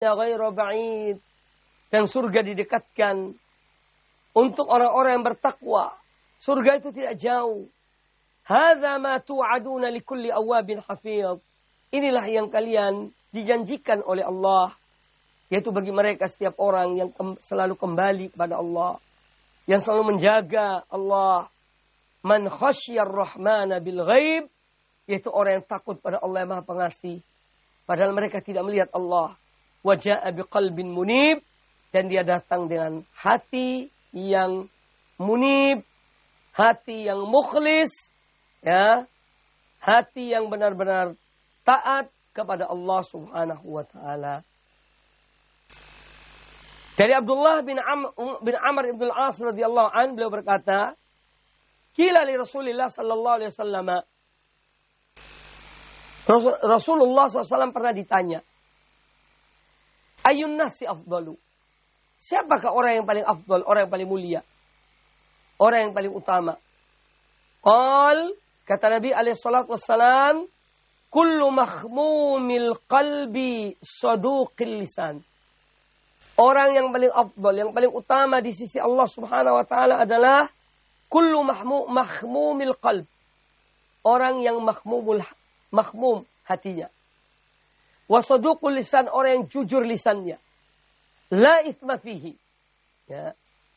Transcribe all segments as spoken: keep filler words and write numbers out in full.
ghairu ba'id. Dan surga didekatkan untuk orang-orang yang bertakwa. Surga itu tidak jauh. Hadza ma tu'aduna likulli awwabin hafidh. Inilah yang kalian dijanjikan oleh Allah. Yaitu bagi mereka setiap orang yang kem- selalu kembali kepada Allah. Yang selalu menjaga Allah. Man khasyar rahmana bil ghaib. Yaitu orang yang takut pada Allah yang Maha Pengasih. Padahal mereka tidak melihat Allah. Wa ja'a biqalbin munib. Dan dia datang dengan hati yang munib. Hati yang mukhlis. Ya. Hati yang benar-benar taat kepada Allah subhanahu wa ta'ala. Dari Abdullah bin Amr bin Amr ibn al-As radhiyallahu an, beliau berkata, "Qila li Rasulillah sallallahu alaihi wasallam." Rasulullah sallallahu alaihi wasallam pernah ditanya, "Ayyun nasi afdalu?" Siapakah orang yang paling afdal, orang yang paling mulia? Orang yang paling utama? Qal, kata Nabi alaihi salatu wassalam, "Kullu makhmumil qalbi saduqil lisan." Orang yang paling afdal, yang paling utama di sisi Allah Subhanahu wa taala adalah kullu mahmum makhmumil qalb. Orang yang makhmumul makhmum hatinya. Wa saduqul lisan, orang yang jujur lisannya. La itsma fihi. Ya.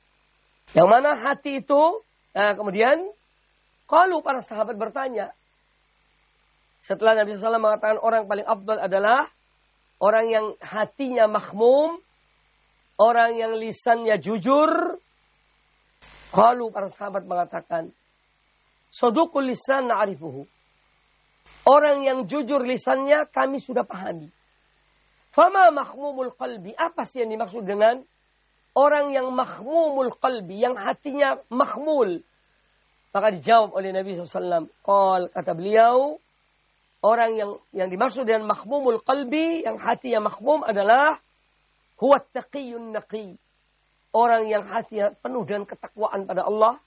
Yang mana hati itu, nah kemudian kalau para sahabat bertanya, setelah Nabi shallallahu alaihi wasallam mengatakan orang paling afdal adalah orang yang hatinya makhmum, orang yang lisannya jujur. Kalau para sahabat mengatakan, saduqul lisan na'rifuhu. Orang yang jujur lisannya kami sudah pahami. Fama makhmumul qalbi. Apa sih yang dimaksud dengan orang yang makhmumul qalbi, yang hatinya makhmul? Maka dijawab oleh Nabi shallallahu alaihi wasallam. Qal, kata beliau, orang yang yang dimaksud dengan makhmumul qalbi, yang hatinya makhmum adalah huwa taqiyun naqi. Orang yang hatinya penuh dengan ketakwaan pada Allah.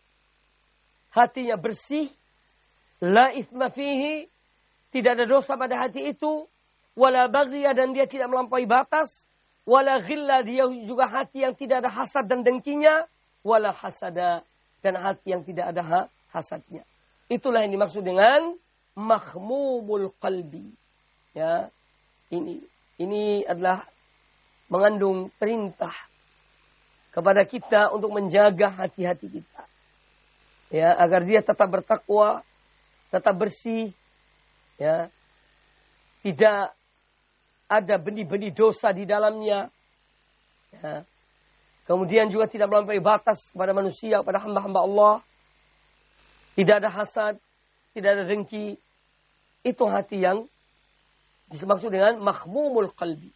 Hatinya bersih. La itsma fihi. Tidak ada dosa pada hati itu. Wala baghya, dan dia tidak melampaui batas. Wala ghilla, dia juga hati yang tidak ada hasad dan dengkinya. Wala hasada, dan hati yang tidak ada hasadnya. Itulah yang dimaksud dengan makhmumul qalbi. Ya, ini ini adalah mengandung perintah kepada kita untuk menjaga hati-hati kita. Ya, agar dia tetap bertakwa, tetap bersih, ya. Tidak ada benih-benih dosa di dalamnya. Ya. Kemudian juga tidak melampaui batas kepada manusia, kepada hamba-hamba Allah. Tidak ada hasad, tidak ada dengki. Itu hati yang dimaksud dengan makhmumul qalbi.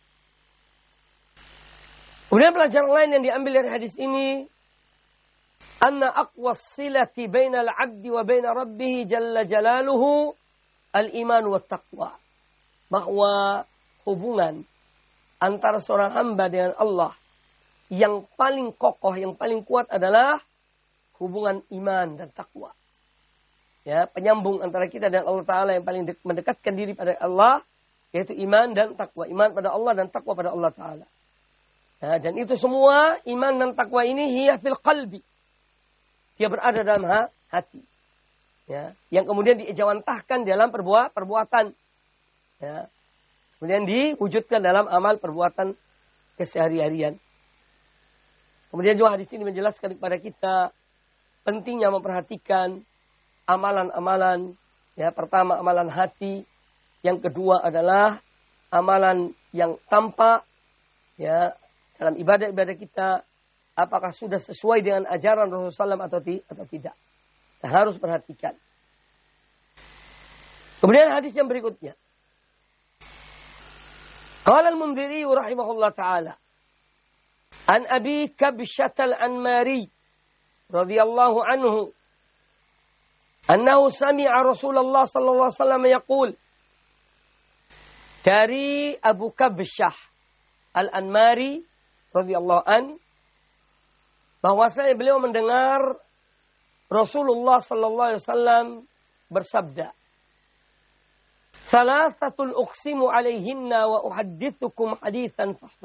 Kemudian pelajaran lain yang diambil dari hadis ini, anna aqwas silati bainal 'abdi wa baina rabbih jalla jalaluhu al-iman wa taqwa. Bahwa hubungan antara seorang hamba dengan Allah yang paling kokoh, yang paling kuat adalah hubungan iman dan takwa. Ya, penyambung antara kita dan Allah Ta'ala yang paling mendekatkan diri pada Allah, yaitu iman dan takwa. Iman pada Allah dan takwa pada Allah Ta'ala. Ya, dan itu semua, iman dan takwa ini hiya fil qalbi. Dia berada dalam hati. Ya, yang kemudian diejawantahkan dalam perbuat, perbuatan. Ya, kemudian diwujudkan dalam amal perbuatan kesehari-harian. Kemudian juga hadis ini menjelaskan kepada kita pentingnya memperhatikan amalan-amalan. Ya, pertama amalan hati, yang kedua adalah amalan yang tampak. Ya, dalam ibadah-ibadah kita, apakah sudah sesuai dengan ajaran Rasulullah shallallahu alaihi wasallam atau tidak? Kita harus perhatikan. Kemudian hadis yang berikutnya. Qala al-Mundhiri rahimahullah ta'ala. An Abi Kabsyah al-Anmari radhiyallahu anhu. Annahu sami'a Rasulullah sallallahu alaihi wasallam yaqul. Dari Abu Kabsyah al-Anmari radhiyallahu an, bahwasanya beliau mendengar Rasulullah sallallahu alaihi wasallam bersabda, "Thalathatul uqsimu alaihinna wa uhaddithukum haditsan